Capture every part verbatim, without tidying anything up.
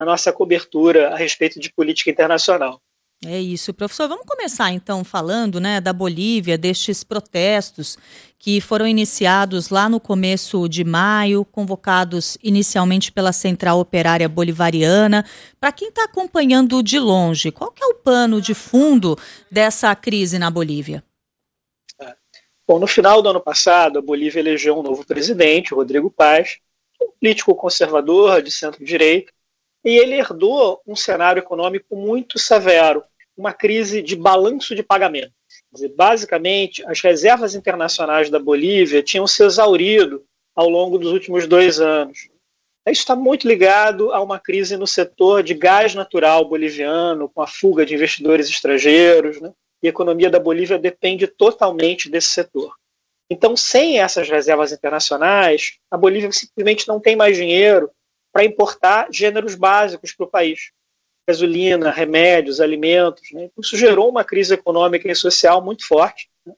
a nossa cobertura a respeito de política internacional. É isso, professor. Vamos começar então falando, né, da Bolívia, destes protestos que foram iniciados lá no começo de maio, convocados inicialmente pela Central Operária Bolivariana. Para quem está acompanhando de longe, qual que é o pano de fundo dessa crise na Bolívia? É. Bom, no final do ano passado, a Bolívia elegeu um novo presidente, Rodrigo Paz, um político conservador de centro-direita, e ele herdou um cenário econômico muito severo, uma crise de balanço de pagamento. Quer dizer, basicamente, as reservas internacionais da Bolívia tinham se exaurido ao longo dos últimos dois anos. Isso está muito ligado a uma crise no setor de gás natural boliviano, com a fuga de investidores estrangeiros, né? E a economia da Bolívia depende totalmente desse setor. Então, sem essas reservas internacionais, a Bolívia simplesmente não tem mais dinheiro para importar gêneros básicos para o país. Gasolina, remédios, alimentos. Né? Isso gerou uma crise econômica e social muito forte, né?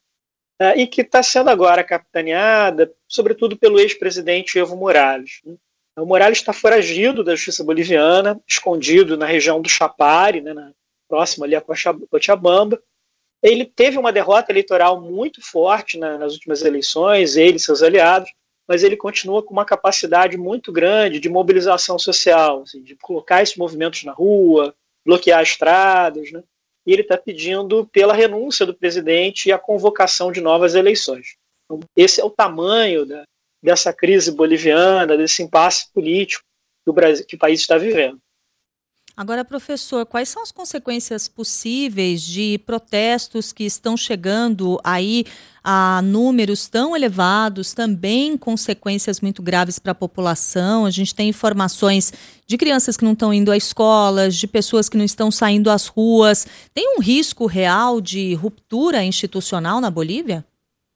E que está sendo agora capitaneada, sobretudo pelo ex-presidente Evo Morales. Né? O Morales está foragido da justiça boliviana, escondido na região do Chapare, né, na, próximo ali a Cochabamba. Ele teve uma derrota eleitoral muito forte na, nas últimas eleições, ele e seus aliados, mas ele continua com uma capacidade muito grande de mobilização social, assim, de colocar esses movimentos na rua, bloquear estradas, né? E ele está pedindo pela renúncia do presidente e a convocação de novas eleições. Então, esse é o tamanho da, dessa crise boliviana, desse impasse político que o, Brasil, que o país está vivendo. Agora, professor, quais são as consequências possíveis de protestos que estão chegando aí a números tão elevados, também consequências muito graves para a população? A gente tem informações de crianças que não estão indo à escola, de pessoas que não estão saindo às ruas. Tem um risco real de ruptura institucional na Bolívia?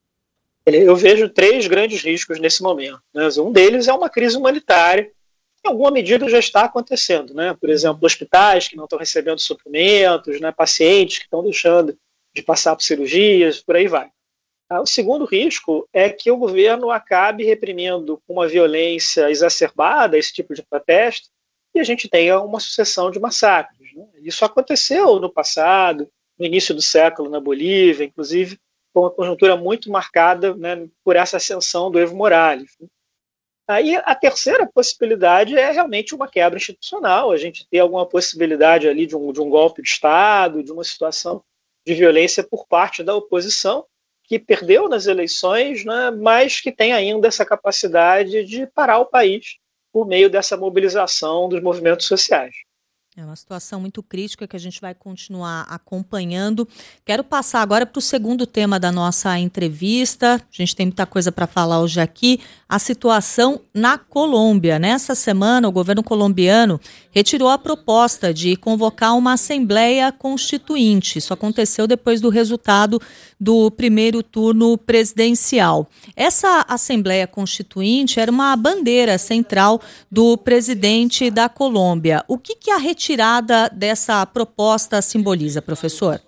Eu vejo três grandes riscos nesse momento, né? Um deles é uma crise humanitária, em alguma medida já está acontecendo, né? Por exemplo, hospitais que não estão recebendo suprimentos, né? Pacientes que estão deixando de passar por cirurgias, por aí vai. O segundo risco é que o governo acabe reprimindo com uma violência exacerbada esse tipo de protesto e a gente tenha uma sucessão de massacres, né? Isso aconteceu no passado, no início do século na Bolívia, inclusive com uma conjuntura muito marcada, né, por essa ascensão do Evo Morales, né? Aí a terceira possibilidade é realmente uma quebra institucional, a gente ter alguma possibilidade ali de um, de um golpe de Estado, de uma situação de violência por parte da oposição, que perdeu nas eleições, né, mas que tem ainda essa capacidade de parar o país por meio dessa mobilização dos movimentos sociais. É uma situação muito crítica que a gente vai continuar acompanhando. Quero passar agora para o segundo tema da nossa entrevista. A gente tem muita coisa para falar hoje aqui. A situação na Colômbia. Nessa semana, o governo colombiano retirou a proposta de convocar uma Assembleia Constituinte. Isso aconteceu depois do resultado do primeiro turno presidencial. Essa Assembleia Constituinte era uma bandeira central do presidente da Colômbia. O que, que a retirada dessa proposta simboliza, professor?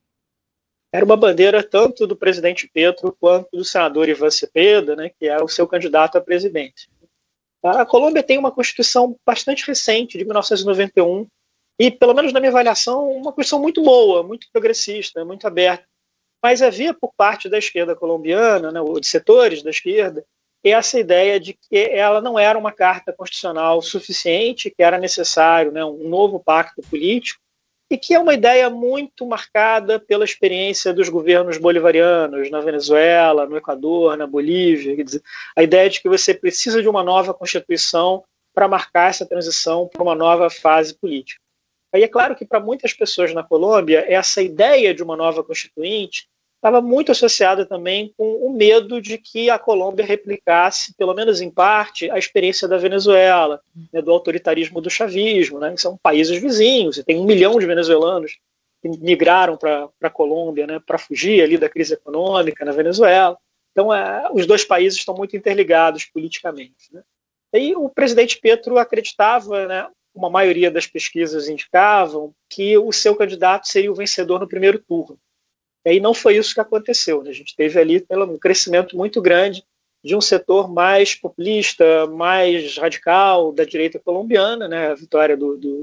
Era uma bandeira tanto do presidente Petro quanto do senador Ivan Cepeda, né, que era o seu candidato a presidente. A Colômbia tem uma constituição bastante recente, de mil novecentos e noventa e um, e, pelo menos na minha avaliação, uma constituição muito boa, muito progressista, muito aberta. Mas havia por parte da esquerda colombiana, né, ou de setores da esquerda, essa ideia de que ela não era uma carta constitucional suficiente, que era necessário, né, um novo pacto político, e que é uma ideia muito marcada pela experiência dos governos bolivarianos na Venezuela, no Equador, na Bolívia. Quer dizer, a ideia de que você precisa de uma nova Constituição para marcar essa transição para uma nova fase política. Aí é claro que para muitas pessoas na Colômbia, essa ideia de uma nova Constituinte estava muito associada também com o medo de que a Colômbia replicasse, pelo menos em parte, a experiência da Venezuela, né, do autoritarismo do chavismo, né, que são países vizinhos, e tem um milhão de venezuelanos que migraram para a Colômbia, né, para fugir ali da crise econômica na Venezuela. Então, é, os dois países estão muito interligados politicamente, né. E o presidente Petro acreditava, né, uma maioria das pesquisas indicavam, que o seu candidato seria o vencedor no primeiro turno. E aí não foi isso que aconteceu, né? A gente teve ali um crescimento muito grande de um setor mais populista, mais radical da direita colombiana, né, a vitória do, do,